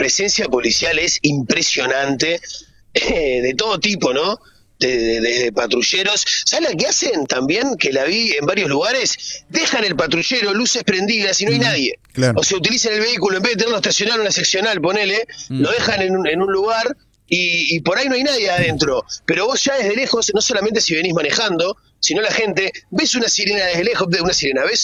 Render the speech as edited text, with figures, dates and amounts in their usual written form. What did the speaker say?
presencia policial es impresionante, de todo tipo, ¿no? Desde patrulleros. ¿Sabes la que hacen también? Que la vi en varios lugares. Dejan el patrullero, luces prendidas y no hay nadie. Claro. O sea, utilizan el vehículo, en vez de tenerlo estacionado en una seccional, ponele, lo dejan en un lugar y por ahí no hay nadie adentro. Pero vos ya desde lejos, no solamente si venís manejando, sino la gente, ves una sirena desde lejos, una sirena, ves